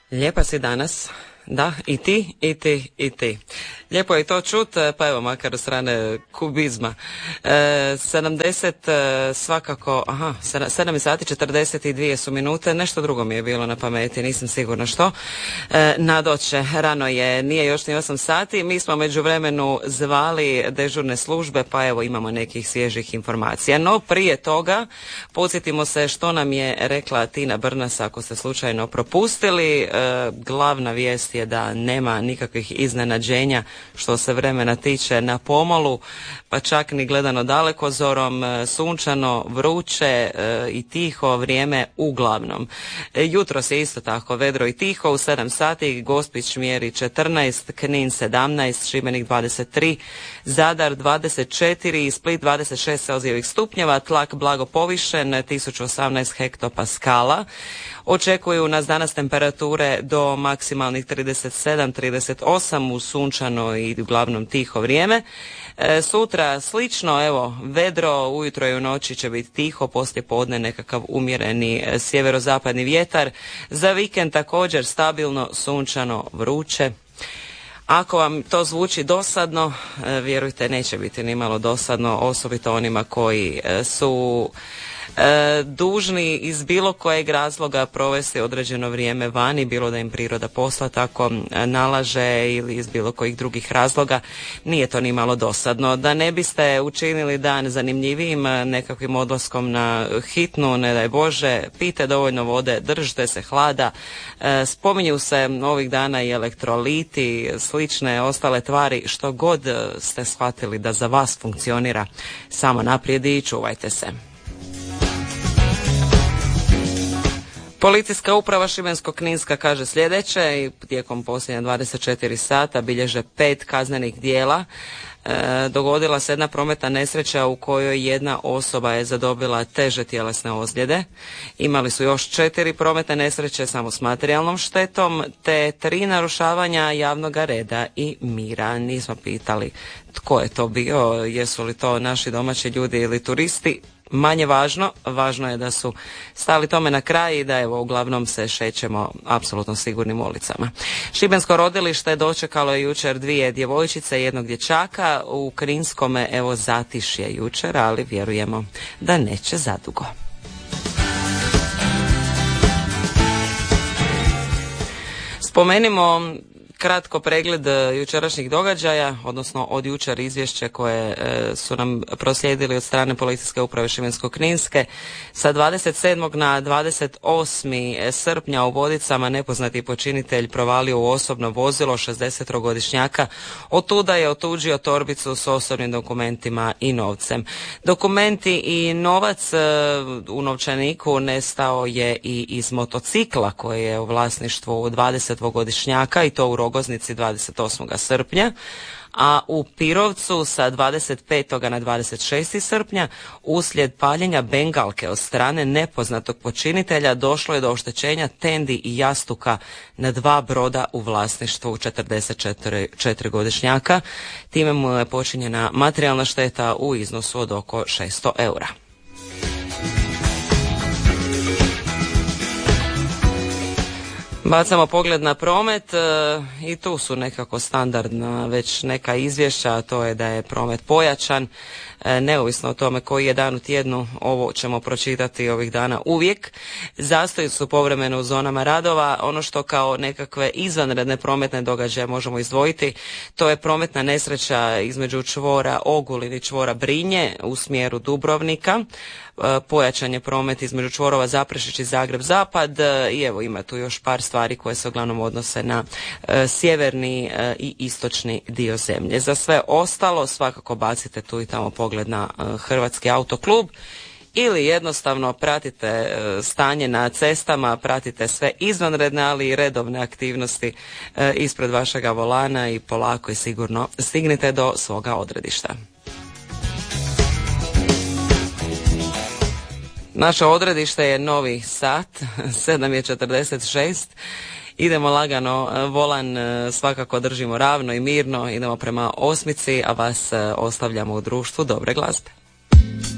Lijepa si danas. Da, i ti, i ti, i ti. Lijepo je to čut, pa evo makar od strane kubizma. 70 svakako, 7 sati 42 su minute, nešto drugo mi je bilo na pameti, nisam sigurna što. Nadoće, rano je, nije još ni 8 sati, mi smo međuvremenu zvali dežurne službe, pa evo imamo nekih svježih informacija. No prije toga, podsjetimo se što nam je rekla Tina Brnas, ako ste slučajno propustili. Glavna vijest je da nema nikakvih iznenađenja što se vremena tiče na pomolu, pa čak ni gledano dalekozorom, sunčano, vruće i tiho vrijeme uglavnom. Jutros je isto tako vedro i tiho, u 7 sati Gospić mjeri 14, Knin 17, Šibenik 23, Zadar 24 i Split 26 celzijevih stupnjeva, tlak blago povišen 1018 hektopaskala. Očekuju nas danas temperature do maksimalnih 37-38 u sunčano i uglavnom tiho vrijeme. Sutra slično, evo, vedro, ujutro i u noći će biti tiho, poslije podne nekakav umjereni sjeverozapadni vjetar. Za vikend također stabilno, sunčano, vruće. Ako vam to zvuči dosadno, vjerujte, neće biti ni malo dosadno, osobito onima koji su dužni iz bilo kojeg razloga provesti određeno vrijeme vani, bilo da im priroda posla tako nalaže ili iz bilo kojih drugih razloga, nije to ni malo dosadno. Da ne biste učinili dan zanimljivijim nekakvim odlaskom na hitnu, ne daj Bože, pijte dovoljno vode, držite se hlada, spominju se ovih dana i elektroliti, slične ostale tvari, što god ste shvatili da za vas funkcionira, samo naprijed i čuvajte se. Policijska uprava Šibensko-kninska kaže sljedeće: i tijekom posljednja 24 sata bilježe 5 kaznenih djela. Dogodila se jedna prometna nesreća u kojoj jedna osoba je zadobila teže tjelesne ozljede. Imali su još 4 prometne nesreće samo s materijalnom štetom, te 3 narušavanja javnog reda i mira. Nismo pitali tko je to bio, jesu li to naši domaći ljudi ili turisti. Manje važno, važno je da su stali tome na kraj i da evo uglavnom se šećemo apsolutno sigurnim ulicama. Šibensko rodilište dočekalo je jučer 2 djevojčice i 1 dječaka. U Kninskome evo zatišje jučer, ali vjerujemo da neće zadugo. Spomenimo kratko pregled jučerašnjih događaja, odnosno od jučer izvješće koje su nam proslijedili od strane Policijske uprave Šibensko-kninske. Sa 27. na 28. srpnja u Vodicama nepoznati počinitelj provalio u osobno vozilo 60-godišnjaka. Otuda je otuđio torbicu s osobnim dokumentima i novcem. Dokumenti i novac u novčaniku nestao je i iz motocikla koji je u vlasništvu 20-godišnjaka i to u Rogoznici 28. srpnja, a u Pirovcu sa 25. na 26. srpnja uslijed paljenja bengalke od strane nepoznatog počinitelja došlo je do oštećenja tendi i jastuka na 2 broda u vlasništvu 44-godišnjaka. Time mu je počinjena materijalna šteta u iznosu od oko 600 eura. Bacamo pogled na promet i tu su nekako standardna već neka izvješća, a to je da je promet pojačan, neovisno o tome koji je dan u tjednu, ovo ćemo pročitati ovih dana uvijek. Zastoji su povremeno u zonama radova. Ono što kao nekakve izvanredne prometne događaje možemo izdvojiti, to je prometna nesreća između čvora Ogulin i čvora Brinje u smjeru Dubrovnika. Pojačan je promet između čvorova Zaprešić i Zagreb Zapad i evo ima tu još par stvari koje se uglavnom odnose na sjeverni i istočni dio zemlje. Za sve ostalo svakako bacite tu i tamo pogled na Hrvatski autoklub ili jednostavno pratite stanje na cestama, pratite sve izvanredne ali i redovne aktivnosti ispred vašega volana i polako i sigurno stignite do svoga odredišta. Naše odredište je Novi Sad, 7:46. Idemo lagano, volan svakako držimo ravno i mirno, idemo prema Osmici, a vas ostavljamo u društvu dobre glazbe.